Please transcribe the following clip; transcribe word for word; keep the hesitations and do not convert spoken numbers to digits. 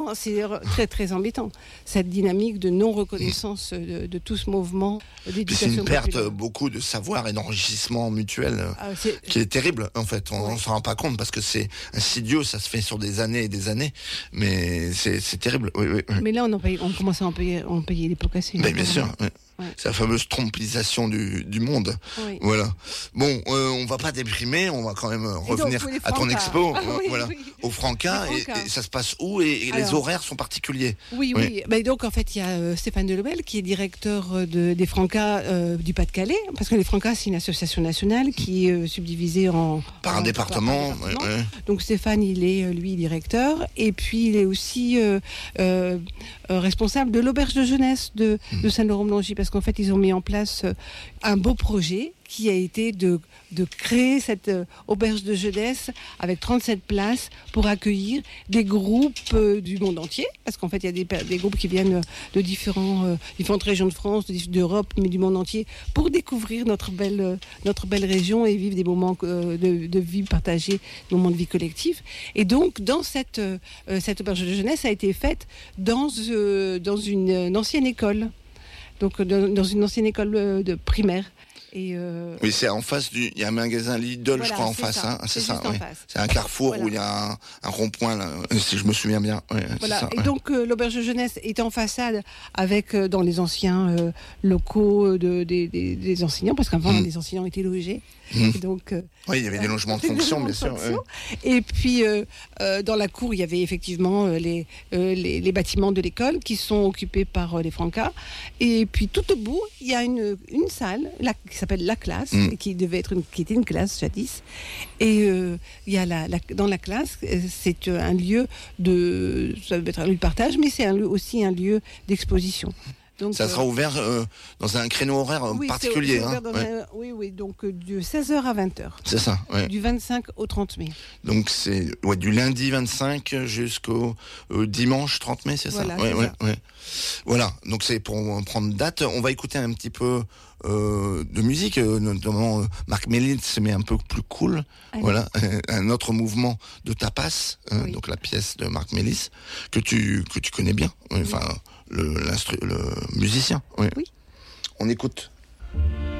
justement, c'est très très embêtant, cette dynamique de non-reconnaissance de, de tout ce mouvement d'éducation C'est une perte populaire. beaucoup de savoir et d'enrichissement mutuel Ah, c'est... qui est terrible en fait. On ne Ouais. s'en rend pas compte parce que c'est insidieux, ça se fait sur des années et des années, mais c'est, c'est terrible. Oui, oui, oui. Mais là, on, en paye, on commence à en payer, en payer les pots cassés. Ben, bien sûr. Oui. Ouais. C'est la fameuse trompisation du, du monde. Oui. Voilà. Bon, euh, on va pas déprimer, on va quand même euh, revenir donc, les à ton Francas. expo. Ah, euh, oui, voilà. oui. Au Franca. Les Et, Francas. et ça se passe où et, et les Alors, horaires sont particuliers. Oui, Oui. oui. Ben, donc, en fait, il y a euh, Stéphane Delobel, qui est directeur euh, de, des Francas euh, du Pas-de-Calais, parce que les Francas, c'est une association nationale qui est euh, subdivisée en... Par en- un département. par un département. ouais, ouais. Donc Stéphane, il est euh, lui directeur, et puis il est aussi euh, euh, euh, responsable de l'auberge de jeunesse de, de Saint-Laurent-Blangy, parce qu'en fait ils ont mis en place euh, un beau projet qui a été de, de créer cette euh, auberge de jeunesse avec trente-sept places pour accueillir des groupes euh, du monde entier, parce qu'en fait il y a des, des groupes qui viennent de différents, euh, différentes régions de France, de- d'Europe, mais du monde entier, pour découvrir notre belle, euh, notre belle région et vivre des moments euh, de, de vie partagée, des moments de vie collective. Et donc dans cette, euh, cette auberge de jeunesse a été faite dans, euh, dans une, une ancienne école, donc dans, dans une ancienne école euh, de primaire. Et euh, Oui, c'est en face du. Il y a un magasin Lidl, Voilà, je crois, en c'est face. ça. Hein, c'est, C'est ça. juste en Oui. face. C'est un carrefour Voilà. où il y a un, un rond-point, là, si je me souviens bien. Oui, Voilà. c'est ça, Et ouais. donc euh, l'auberge de jeunesse est en façade avec euh, dans les anciens euh, locaux de, des, des, des enseignants, parce qu'avant Mm. les enseignants étaient logés. Mm. Et donc euh, Oui, il y avait des logements de Des fonction, logements bien de sûr. fonction. oui. Et puis euh, euh, dans la cour, il y avait effectivement euh, les, euh, les les bâtiments de l'école qui sont occupés par euh, les Francas. Et puis tout au bout, il y a une, une salle la, qui s'appelle la classe, Mm. et qui devait être une, qui était une classe jadis. Et euh, il y a la, la, dans la classe, euh, c'est euh, un lieu de, ça doit être un lieu de partage, mais c'est un lieu, aussi un lieu d'exposition. Donc, Ça euh, sera ouvert euh, dans un créneau horaire euh, oui, c'est- particulier. c'est hein, ouvert dans ouais. un- oui, oui, donc euh, de seize heures à vingt heures, C'est ça. Ouais. du vingt-cinq au trente mai. Donc c'est ouais, du lundi vingt-cinq jusqu'au euh, dimanche trente mai, c'est Voilà, ça. Ouais, c'est ouais, ça. ouais. Voilà. Donc c'est pour euh, prendre date. On va écouter un petit peu euh, de musique, euh, notamment euh, Marc Mélitz, mais un peu plus cool. Allez. Voilà, un autre mouvement de tapas, euh, Oui. donc la pièce de Marc Mélitz que tu que tu connais bien. Enfin le l'instru, le musicien. Ouais. Oui. On écoute.